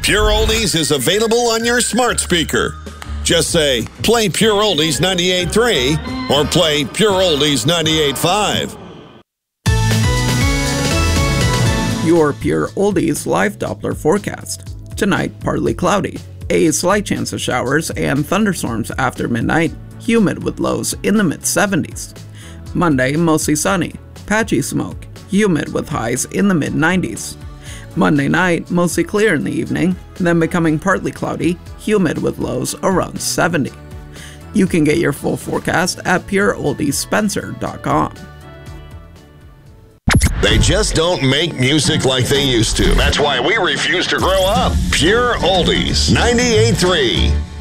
Pure Oldies is available on your smart speaker. Just say, play Pure Oldies 98.3 or play Pure Oldies 98.5. Your Pure Oldies live Doppler forecast. Tonight, partly cloudy. A slight chance of showers and thunderstorms after midnight. Humid with lows in the mid-70s. Monday, mostly sunny. Patchy smoke. Humid with highs in the mid-90s. Monday night, mostly clear in the evening, then becoming partly cloudy, humid with lows around 70. You can get your full forecast at pureoldiespencer.com. They just don't make music like they used to. That's why we refuse to grow up. Pure Oldies 98.3.